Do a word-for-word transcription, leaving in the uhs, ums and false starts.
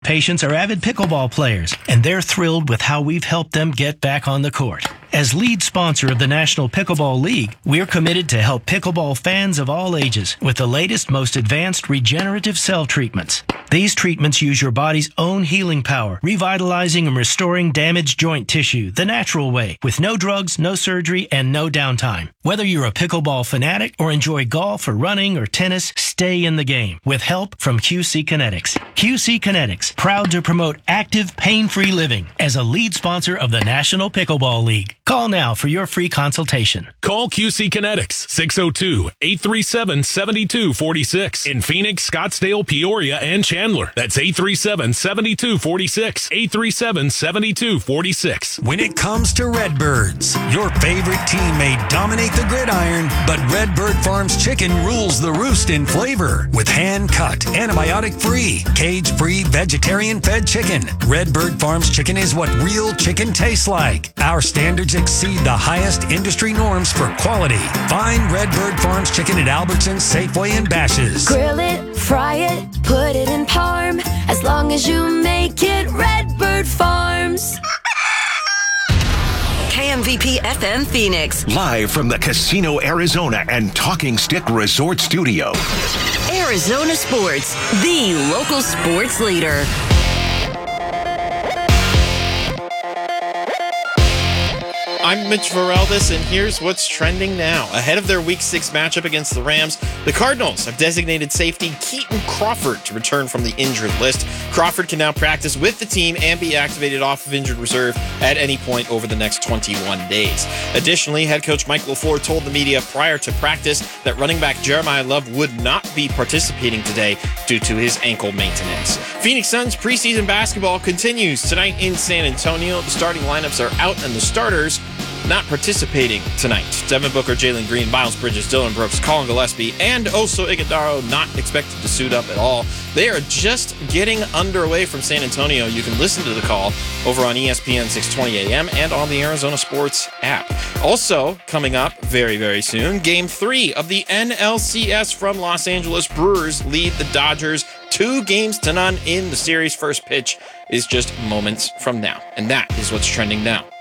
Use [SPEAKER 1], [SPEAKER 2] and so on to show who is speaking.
[SPEAKER 1] patients are avid pickleball players, and they're thrilled with how we've helped them get back on the court. As lead sponsor of the National Pickleball League, we're committed to help pickleball fans of all ages with the latest, most advanced regenerative cell treatments. These treatments use your body's own healing power, revitalizing and restoring damaged joint tissue the natural way, with no drugs, no surgery, and no downtime. Whether you're a pickleball fanatic or enjoy golf or running or tennis, stay in the game with help from Q C Kinetics. Q C Kinetics, proud to promote active, pain-free living as a lead sponsor of the National Pickleball League. Call now for your free consultation.
[SPEAKER 2] Call Q C Kinetics, six oh two, eight three seven, seven two four six in Phoenix, Scottsdale, Peoria, and Chandler. That's eight three seven, seven two four six, eight three seven, seven two four six.
[SPEAKER 3] When it comes to Redbirds, your favorite team may dominate the gridiron, but Redbird Farms chicken rules the roost in flavor. With hand-cut, antibiotic-free, cage-free, vegetarian-fed chicken, Redbird Farms chicken is what real chicken tastes like. Our standards exceed the highest industry norms for quality. Find Redbird Farms chicken at Albertsons, Safeway, and Bash's.
[SPEAKER 4] Grill it, fry it, put it in parm. As long as you make it Redbird Farms.
[SPEAKER 5] K M V P F M Phoenix.
[SPEAKER 6] Live from the Casino Arizona and Talking Stick Resort Studio.
[SPEAKER 5] Arizona Sports, the local sports leader.
[SPEAKER 7] I'm Mitch Varelvis, and here's what's trending now. Ahead of their Week six matchup against the Rams, the Cardinals have designated safety Keaton Crawford to return from the injured list. Crawford can now practice with the team and be activated off of injured reserve at any point over the next twenty-one days. Additionally, head coach Mike LaFleur told the media prior to practice that running back Jeremiah Love would not be participating today due to his ankle maintenance. Phoenix Suns preseason basketball continues tonight in San Antonio. The starting lineups are out and the starters not participating tonight. Devin Booker, Jalen Green, Miles Bridges, Dillon Brooks, Colin Gillespie, and Oso Ighodaro not expected to suit up at all. They are just getting underway from San Antonio. You can listen to the call over on E S P N six twenty A M and on the Arizona Sports app. Also coming up very, very soon, Game three of the N L C S from Los Angeles. Brewers lead the Dodgers two games to none in the series. First pitch is just moments from now. And that is what's trending now.